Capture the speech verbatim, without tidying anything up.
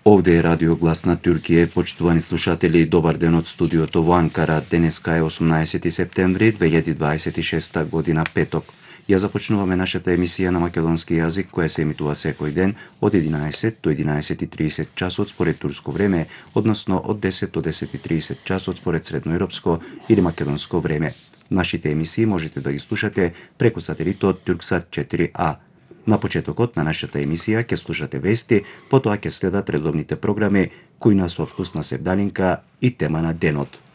Овде е Радио Глас на Туркија. Почитувани слушатели, добар ден од студиото во Анкара. Денеска е осумнаесети септември две илјади дваесет и шеста година, петок. Ја започнуваме нашата емисија на македонски јазик, која се емитува секој ден од единаесет до единаесет и тридесет часот според турско време, односно од десет до десет и тридесет часот според средноевропско или македонско време. Нашите емисии можете да ги слушате преку сателитот Турксат четири А. На почетокот на нашата емисија ќе слушате вести, потоа ќе следат редовните програми, кујна со вкус на севдалинка и тема на денот.